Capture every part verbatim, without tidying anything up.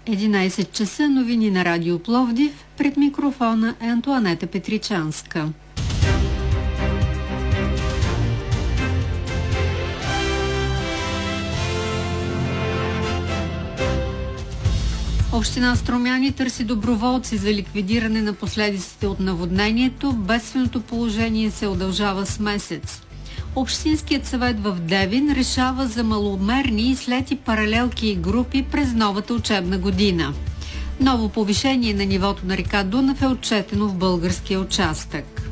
единайсет часа, новини на Радио Пловдив. Пред микрофона е Антоанета Петричанска. Община Струмяни търси доброволци за ликвидиране на последиците от наводнението. Бедственото положение се удължава с месец. Общинският съвет в Девин решава за маломерни слети паралелки и групи през новата учебна година. Ново повишение на нивото на река Дунав е отчетено в българския участък.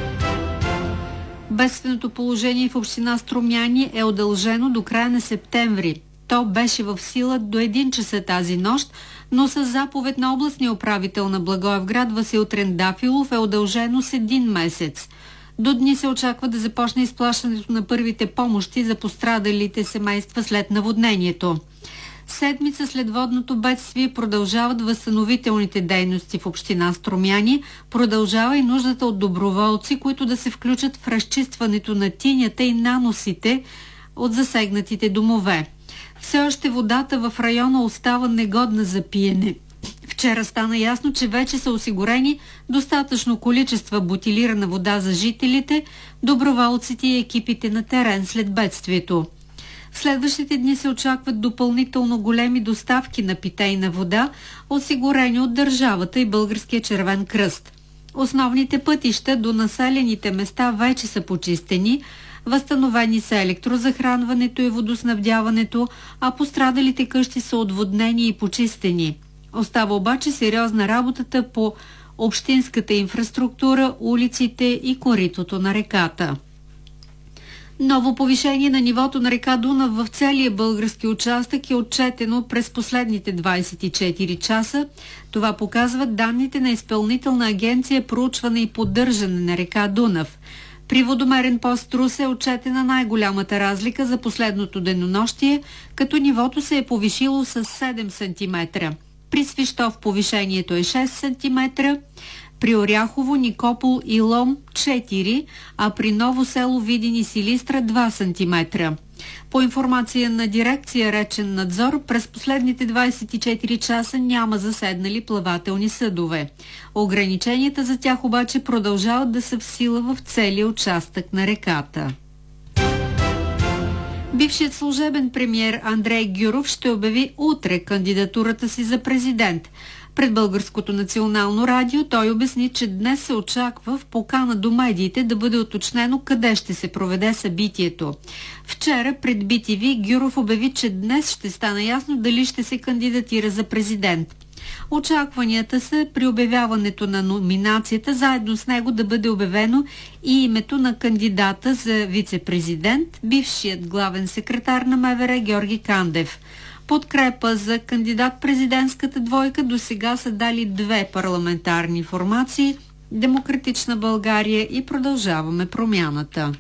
Бедственото положение в община Струмяни е удължено до края на септември. То беше в сила до един часа тази нощ, но с заповед на областния управител на Благоевград Васил Трендафилов е удължено с един месец. До дни се очаква да започне изплащането на първите помощи за пострадалите семейства след наводнението. Седмица след водното бедствие продължават възстановителните дейности в община Струмяни, продължава и нуждата от доброволци, които да се включат в разчистването на тинята и наносите от засегнатите домове. Все още водата в района остава негодна за пиене. Вчера стана ясно, че вече са осигурени достатъчно количества бутилирана вода за жителите, доброволците и екипите на терен след бедствието. В следващите дни се очакват допълнително големи доставки на питейна вода, осигурени от държавата и Българския червен кръст. Основните пътища до населените места вече са почистени, възстановени са електрозахранването и водоснабдяването, а пострадалите къщи са отводнени и почистени. Остава обаче сериозна работата по общинската инфраструктура, улиците и коритото на реката. Ново повишение на нивото на река Дунав в целия български участък е отчетено през последните двайсет и четири часа. Това показват данните на Изпълнителна агенция проучване и поддържане на река Дунав. При водомерен пост Русе е отчетена най-голямата разлика за последното денонощие, като нивото се е повишило с седем сантиметра. При Свищов повишението е шест сантиметра, при Оряхово, Никопол и Лом четири, а при Ново село, Видин и Силистра два сантиметра. По информация на дирекция Речен надзор, през последните двайсет и четири часа няма заседнали плавателни съдове. Ограниченията за тях обаче продължават да са в сила в целия участък на реката. Бившият служебен премиер Андрей Гюров ще обяви утре кандидатурата си за президент. Пред Българското национално радио той обясни, че днес се очаква в покана до медиите да бъде уточнено къде ще се проведе събитието. Вчера пред Би Ти Ви Гюров обяви, че днес ще стане ясно дали ще се кандидатира за президент. Очакванията са при обявяването на номинацията заедно с него да бъде обявено и името на кандидата за вице-президент, бившият главен секретар на М В Р Георги Кандев. Подкрепа за кандидат-президентската двойка до сега са дали две парламентарни формации – Демократична България и Продължаваме промяната.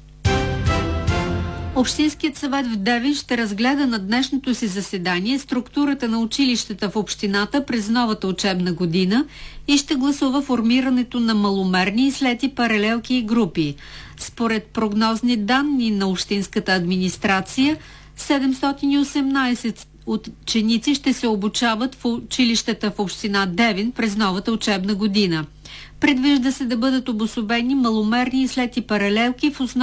Общинският съвет в Девин ще разгледа на днешното си заседание структурата на училищата в общината през новата учебна година и ще гласува формирането на маломерни и слети паралелки и групи. Според прогнозни данни на общинската администрация, седемстотин и осемнайсет ученици ще се обучават в училищата в община Девин през новата учебна година. Предвижда се да бъдат обособени маломерни и слети паралелки в основната